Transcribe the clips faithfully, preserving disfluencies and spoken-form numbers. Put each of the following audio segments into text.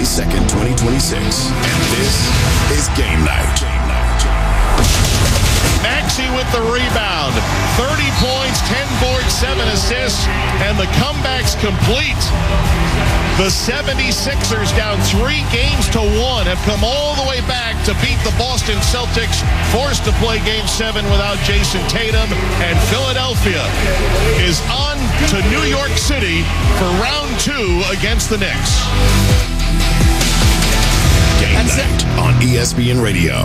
twenty-second, twenty twenty-six. And this is Game Night. Maxey with the rebound. thirty points, ten boards, seven assists, and the comeback's complete. The seventy-sixers, down three games to one, have come all the way back to beat the Boston Celtics, forced to play Game seven without Jason Tatum, and Philadelphia is on to New York City for round two against the Knicks. Game That's Night it. on E S P N Radio.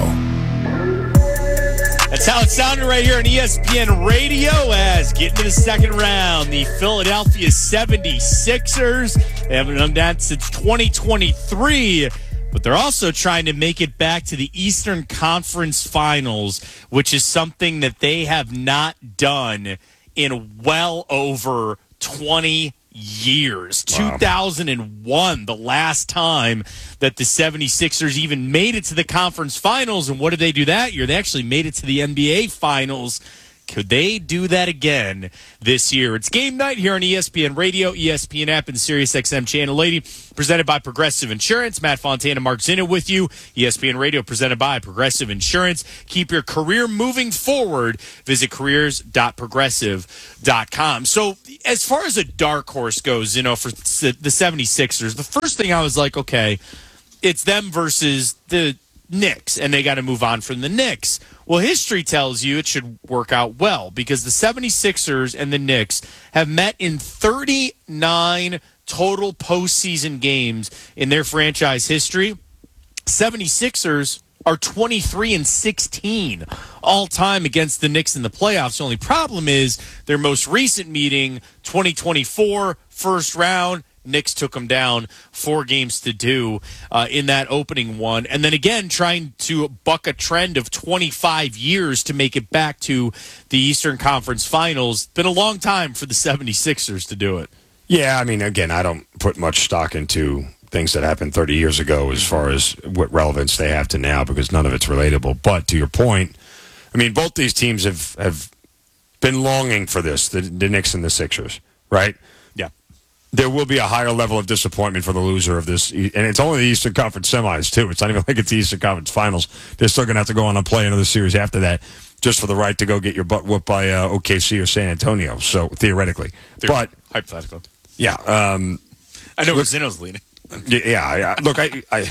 That's how it sounded right here on E S P N Radio as getting to the second round. The Philadelphia seventy-sixers, they haven't done that since twenty twenty-three, but they're also trying to make it back to the Eastern Conference Finals, which is something that they have not done in well over twenty years. Wow. two thousand one, the last time that the seventy-sixers even made it to the conference finals. And what did they do that year? They actually made it to the N B A finals. Could they do that again this year? It's Game Night here on E S P N Radio, E S P N app, and SiriusXM Channel eighty, presented by Progressive Insurance. Matt Fontana, Mark Zinno with you. E S P N Radio, presented by Progressive Insurance. Keep your career moving forward. Visit careers dot progressive dot com. So as far as a dark horse goes, you know, for the seventy-sixers, the first thing I was like, okay, it's them versus the Knicks, and they got to move on from the Knicks. Well, history tells you it should work out well because the seventy-sixers and the Knicks have met in thirty-nine total postseason games in their franchise history. seventy-sixers are twenty-three and sixteen all time against the Knicks in the playoffs. The only problem is their most recent meeting, twenty twenty-four, first round, Knicks took them down four games to two uh, in that opening one. And then again, trying to buck a trend of twenty-five years to make it back to the Eastern Conference Finals. Been a long time for the seventy-sixers to do it. Yeah, I mean, again, I don't put much stock into things that happened thirty years ago as far as what relevance they have to now because none of it's relatable. But to your point, I mean, both these teams have, have been longing for this, the, the Knicks and the Sixers, right? Yeah. There will be a higher level of disappointment for the loser of this. And it's only the Eastern Conference semis, too. It's not even like it's the Eastern Conference finals. They're still going to have to go on and play another series after that just for the right to go get your butt whooped by uh, O K C or San Antonio, so theoretically. But hypothetical. Yeah. Um, I know where Zinno's leaning. Yeah. I, look, I, I,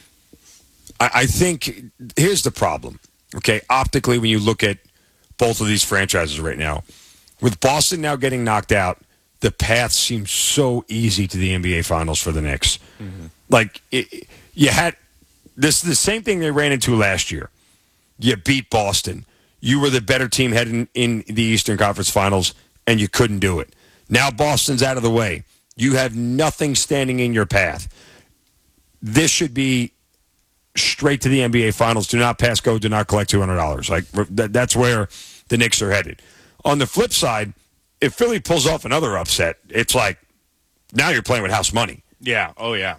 I think here's the problem. Okay, optically, when you look at both of these franchises right now, with Boston now getting knocked out, the path seems so easy to the N B A Finals for the Knicks. Mm-hmm. Like, it, you had this the same thing they ran into last year. You beat Boston. You were the better team heading in the Eastern Conference Finals, and you couldn't do it. Now Boston's out of the way. You have nothing standing in your path. This should be straight to the N B A Finals. Do not pass go. Do not collect two hundred dollars. Like, that's where the Knicks are headed. On the flip side, if Philly pulls off another upset, it's like now you're playing with house money. Yeah. Oh, yeah.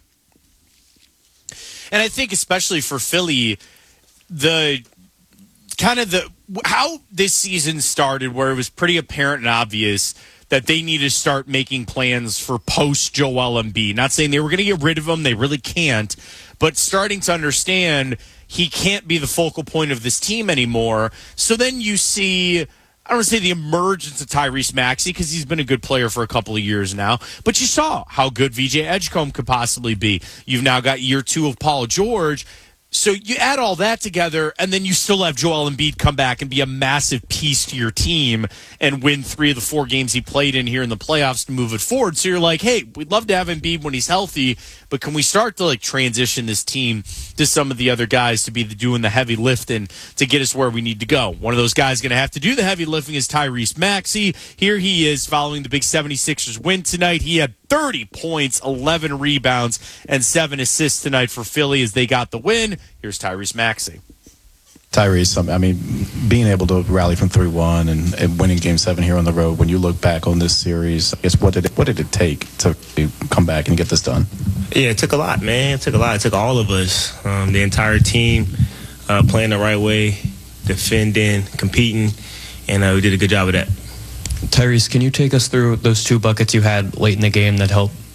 And I think especially for Philly, the kind of the how this season started where it was pretty apparent and obvious that they need to start making plans for post-Joel Embiid. Not saying they were going to get rid of him. They really can't. But starting to understand he can't be the focal point of this team anymore. So then you see, I don't want to say the emergence of Tyrese Maxey because he's been a good player for a couple of years now. But you saw how good V J Edgecombe could possibly be. You've now got year two of Paul George. So you add all that together, and then you still have Joel Embiid come back and be a massive piece to your team and win three of the four games he played in here in the playoffs to move it forward. So you're like, hey, we'd love to have Embiid when he's healthy, but can we start to like transition this team to some of the other guys to be the, doing the heavy lifting to get us where we need to go? One of those guys going to have to do the heavy lifting is Tyrese Maxey. Here he is following the big seventy-sixers win tonight. He had thirty points, eleven rebounds, and seven assists tonight for Philly as they got the win. Here's Tyrese Maxey. Tyrese, I mean, being able to rally from three one and, and winning Game seven here on the road, when you look back on this series, I guess what did it, what did it take to come back and get this done? Yeah, it took a lot, man. It took a lot. It took all of us, um, the entire team, uh, playing the right way, defending, competing, and uh, we did a good job of that. Tyrese, can you take us through those two buckets you had late in the game that helped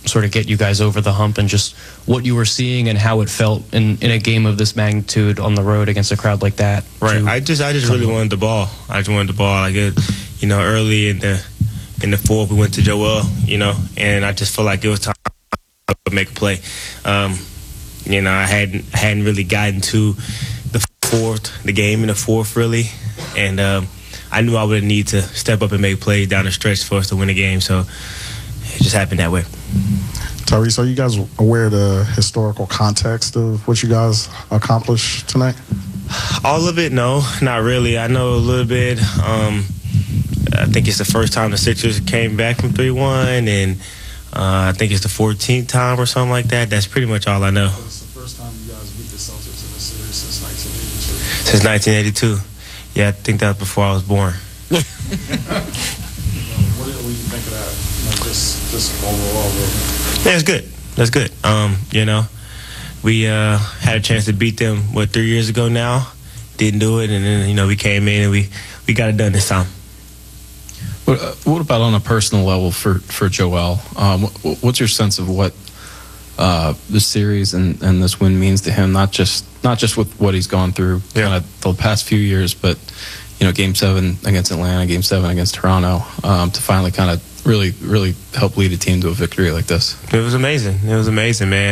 sort of get you guys over the hump, and just what you were seeing and how it felt in, in a game of this magnitude on the road against a crowd like that? Right. I just I just really wanted the ball. I just wanted the ball. Like it, you know, early in the in the fourth, we went to Joel, you know, and I just felt like it was time to make a play. Um, you know, I hadn't hadn't really gotten to the fourth, the game in the fourth really, and um, I knew I would need to step up and make plays down the stretch for us to win the game. So it just happened that way. Tyrese, are you guys aware of the historical context of what you guys accomplished tonight? All of it, no, not really. I know a little bit. Um, I think it's the first time the Sixers came back from three one, and uh, I think it's the fourteenth time or something like that. That's pretty much all I know. It's the first time you guys beat the Celtics in a series since nineteen eighty-two. Since nineteen eighty-two. Yeah, I think that was before I was born. What do you think of that? You know, just, just overall, really? Yeah, it's good. That's good. Um, you know, we uh, had a chance to beat them, what, three years ago now? Didn't do it, and then, you know, we came in and we, we got it done this time. What, uh, what about on a personal level for, for Joel? Um, what, what's your sense of what uh, this series and, and this win means to him? Not just not just with what he's gone through Yeah. kind of the past few years, but you know, Game Seven against Atlanta, Game Seven against Toronto, um, to finally kind of really really help lead a team to a victory like this. It was amazing. It was amazing, man.